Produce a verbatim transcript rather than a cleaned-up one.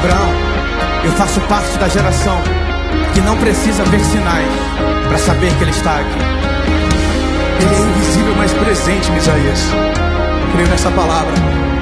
Abraão, eu faço parte da geração que não precisa ver sinais para saber que Ele está aqui. Ele é invisível, mas presente, Misaías. Creio nessa palavra.